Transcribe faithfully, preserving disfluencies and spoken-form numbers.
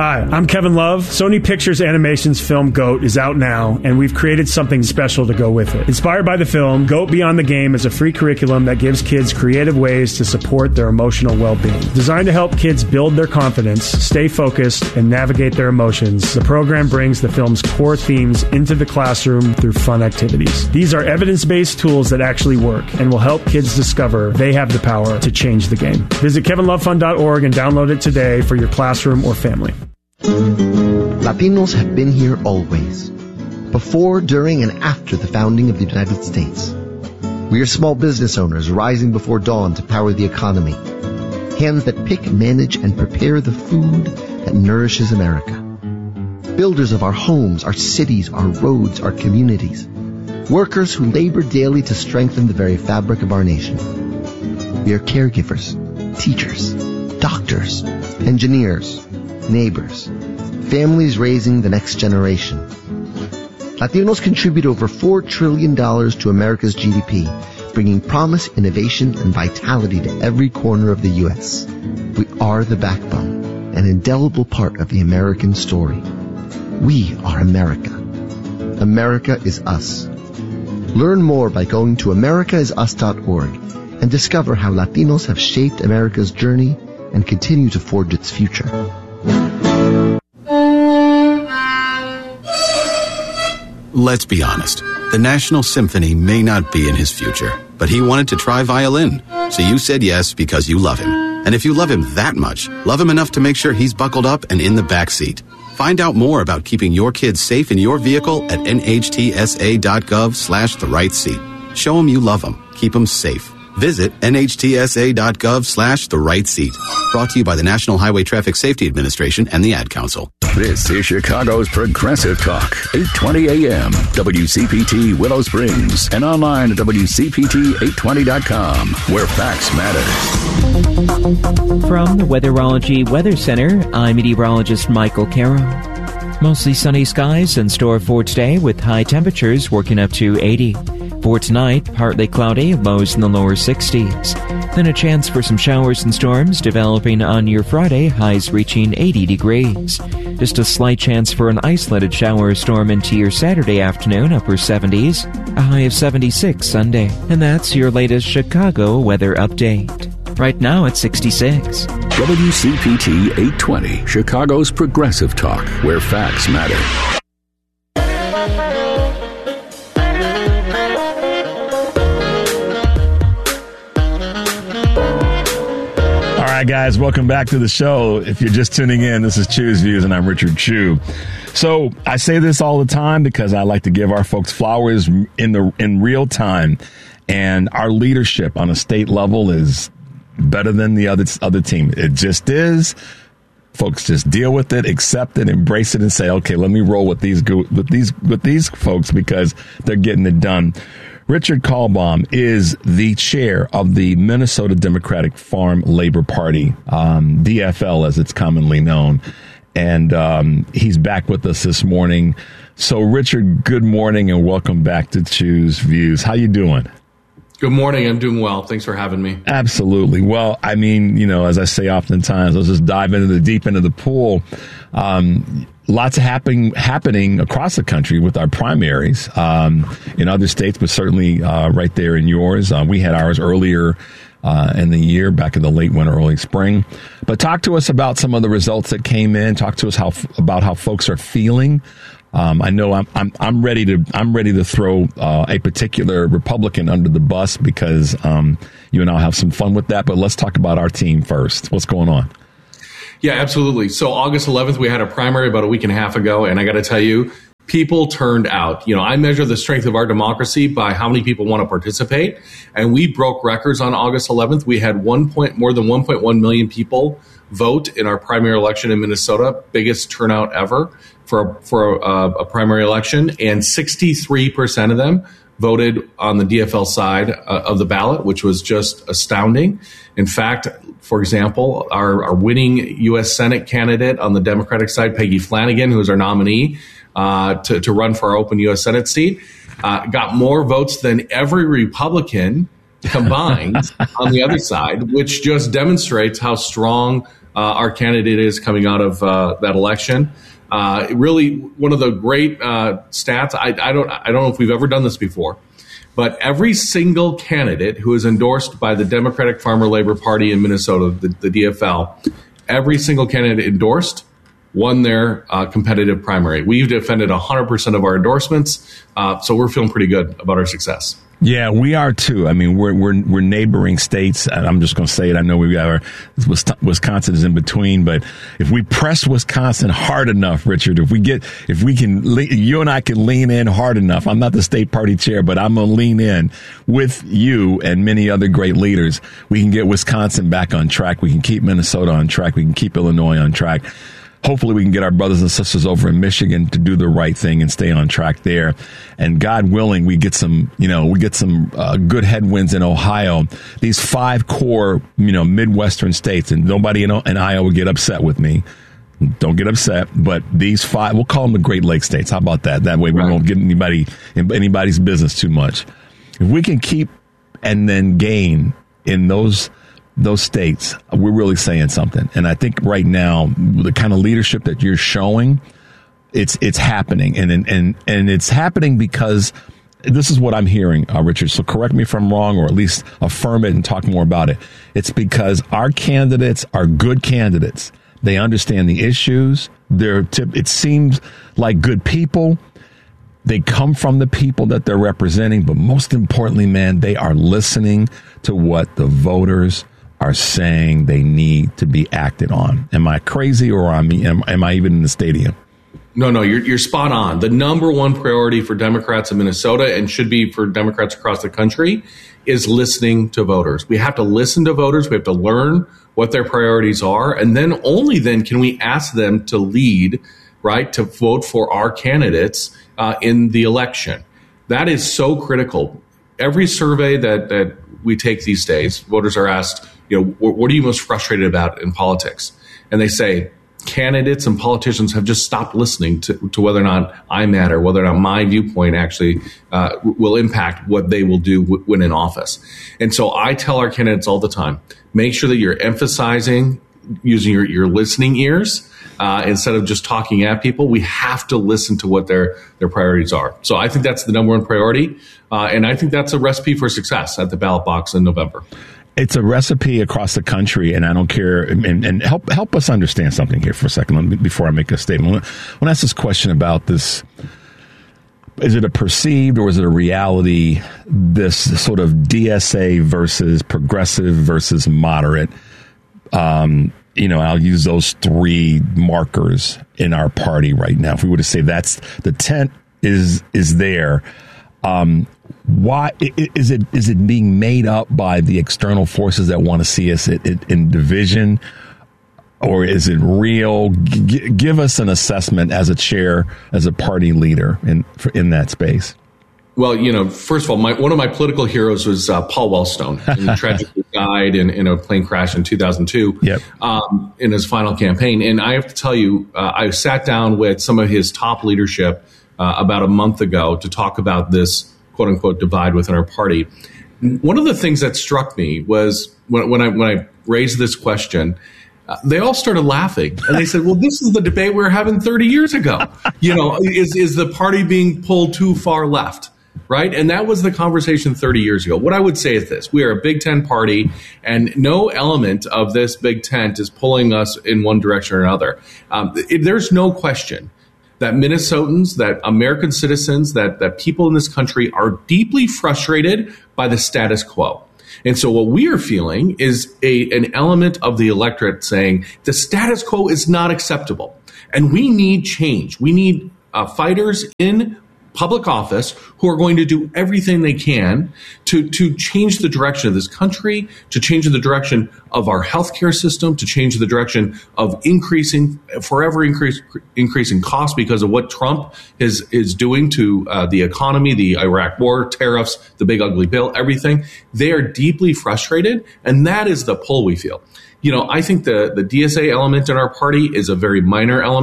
Hi, I'm Kevin Love. Sony Pictures Animation's film GOAT is out now, and we've created something special to go with it. Inspired by the film, GOAT Beyond the Game is a free curriculum that gives kids creative ways to support their emotional well-being. Designed to help kids build their confidence, stay focused, and navigate their emotions, the program brings the film's core themes into the classroom through fun activities. These are evidence-based tools that actually work and will help kids discover they have the power to change the game. Visit kevin love fund dot org and download it today for your classroom or family. Latinos have been here always, before, during, and after the founding of the United States. We are small business owners rising before dawn to power the economy, hands that pick, manage, and prepare the food that nourishes America. Builders of our homes, our cities, our roads, our communities. Workers who labor daily to strengthen the very fabric of our nation. We are caregivers, teachers, doctors, engineers, neighbors, families raising the next generation. Latinos contribute over four trillion dollars to America's G D P, bringing promise, innovation, and vitality to every corner of the U S. We are the backbone, an indelible part of the American story. We are America. America is us. Learn more by going to america is us dot org and discover how Latinos have shaped America's journey and continue to forge its future. Let's be honest. The National Symphony may not be in his future, but he wanted to try violin. So you said yes because you love him. And if you love him that much, love him enough to make sure he's buckled up and in the back seat. Find out more about keeping your kids safe in your vehicle at N H T S A dot gov slash the right seat. Show him you love him. Keep him safe. Visit N H T S A dot gov slash the right seat. Brought to you by the National Highway Traffic Safety Administration and the Ad Council. This is Chicago's Progressive Talk, eight twenty a m, W C P T Willow Springs, and online at W C P T eight twenty dot com, where facts matter. From the Weatherology Weather Center, I'm meteorologist Michael Caro. Mostly sunny skies in store for today with high temperatures working up to eighty. For tonight, partly cloudy, lows in the lower sixties. Then a chance for some showers and storms developing on your Friday, highs reaching eighty degrees. Just a slight chance for an isolated shower or storm into your Saturday afternoon, upper seventies. A high of seventy-six Sunday. And that's your latest Chicago weather update. Right now it's sixty-six. W C P T eight twenty, Chicago's Progressive Talk, where facts matter. All right, guys, welcome back to the show. If you're just tuning in, this is Chew's Views, and I'm Richard Chew. So I say this all the time because I like to give our folks flowers in the in real time, and our leadership on a state level is better than the other other team. It just is. Folks just deal with it, accept it, embrace it, and say, okay, let me roll with these with these with these folks because they're getting it done. Richard Kalbaum is the chair of the Minnesota Democratic Farm Labor Party, um, D F L as it's commonly known, and um, he's back with us this morning. So, Richard, good morning and welcome back to Chew's Views. How you doing? Good morning. I'm doing well. Thanks for having me. Absolutely. Well, I mean, you know, as I say oftentimes, let's just dive into the deep end of the pool. Um, lots of happening happening across the country with our primaries um, in other states, but certainly uh, right there in yours. Uh, we had ours earlier uh, in the year, back in the late winter, early spring. But talk to us about some of the results that came in. Talk to us how about how folks are feeling. Um, I know I'm I'm I'm ready to I'm ready to throw uh, a particular Republican under the bus because um, you and I'll have some fun with that. But let's talk about our team first. What's going on? Yeah, absolutely. So August eleventh, we had a primary about a week and a half ago, and I got to tell you, people turned out. You know, I measure the strength of our democracy by how many people want to participate, and we broke records on August eleventh. We had one point more than one point one million people vote in our primary election in Minnesota, biggest turnout ever for for a, a primary election, and sixty-three percent of them voted on the D F L side uh, of the ballot, which was just astounding. In fact, for example, our, our winning U S Senate candidate on the Democratic side, Peggy Flanagan, who is our nominee uh, to, to run for our open U S Senate seat, uh, got more votes than every Republican combined on the other side, which just demonstrates how strong uh, our candidate is coming out of uh, that election. Uh, really, one of the great uh, stats. I, I don't. I don't know if we've ever done this before, but every single candidate who is endorsed by the Democratic Farmer Labor Party in Minnesota, the, the D F L, every single candidate endorsed won their uh, competitive primary. We've defended one hundred percent of our endorsements, uh, so we're feeling pretty good about our success. Yeah, we are too. I mean, we're we're we're neighboring states. I'm just going to say it. I know we've got our Wisconsin is in between, but if we press Wisconsin hard enough, Richard, if we get if we can, you and I can lean in hard enough. I'm not the state party chair, but I'm going to lean in with you and many other great leaders. We can get Wisconsin back on track. We can keep Minnesota on track. We can keep Illinois on track. Hopefully we can get our brothers and sisters over in Michigan to do the right thing and stay on track there. And God willing, we get some, you know, we get some uh, good headwinds in Ohio. These five core, you know, Midwestern states, and nobody in, in Iowa would get upset with me. Don't get upset. But these five, we'll call them the Great Lakes states. How about that? That way we right. won't get anybody in anybody's business too much. If we can keep and then gain in those those states, we're really saying something. And I think right now, the kind of leadership that you're showing, it's it's happening. And and and it's happening because this is what I'm hearing, uh, Richard. So correct me if I'm wrong, or at least affirm it and talk more about it. It's because our candidates are good candidates. They understand the issues. They're tip, it seems like good people. They come from the people that they're representing. But most importantly, man, they are listening to what the voters are saying they need to be acted on. Am I crazy, or am, am I even in the stadium? No, no, you're you're spot on. The number one priority for Democrats in Minnesota, and should be for Democrats across the country, is listening to voters. We have to listen to voters. We have to learn what their priorities are, and then only then can we ask them to lead, right, to vote for our candidates uh, in the election. That is so critical. Every survey that that we take these days, voters are asked, you know, what, what are you most frustrated about in politics? And they say, candidates and politicians have just stopped listening to, to whether or not I matter, whether or not my viewpoint actually uh, will impact what they will do w- when in office. And so I tell our candidates all the time, make sure that you're emphasizing using your, your listening ears uh, instead of just talking at people. We have to listen to what their, their priorities are. So I think that's the number one priority. Uh, and I think that's a recipe for success at the ballot box in November. It's a recipe across the country, and I don't care. And, and help help us understand something here for a second before I make a statement. When I ask this question about this, is it a perceived or is it a reality, this sort of D S A versus progressive versus moderate? Um, you know, I'll use those three markers in our party right now. If we were to say that's the tent is is there. Um, why is it is it being made up by the external forces that want to see us in, in division, or is it real? G- give us an assessment as a chair, as a party leader in in that space. Well, you know, first of all, my, one of my political heroes was uh, Paul Wellstone. He tragically died in, in a plane crash in two thousand two yep. um, in his final campaign. And I have to tell you, uh, I sat down with some of his top leadership uh, about a month ago to talk about this quote unquote divide within our party. One of the things that struck me was when, when I when I raised this question, uh, they all started laughing and they said, well, this is the debate we were having thirty years ago. You know, is is the party being pulled too far left? Right. And that was the conversation thirty years ago. What I would say is this. We are a Big Ten party, and no element of this big tent is pulling us in one direction or another. Um, it, there's no question that Minnesotans, that American citizens, that, that people in this country are deeply frustrated by the status quo. And so what we are feeling is a, an element of the electorate saying the status quo is not acceptable and we need change. We need uh, fighters in public office who are going to do everything they can to, to change the direction of this country, to change the direction of our healthcare system, to change the direction of increasing, forever increase, increasing costs because of what Trump is, is doing to uh, the economy, the Iraq war, tariffs, the big ugly bill, everything. They are deeply frustrated, and that is the pull we feel. You know, I think the, the D S A element in our party is a very minor element.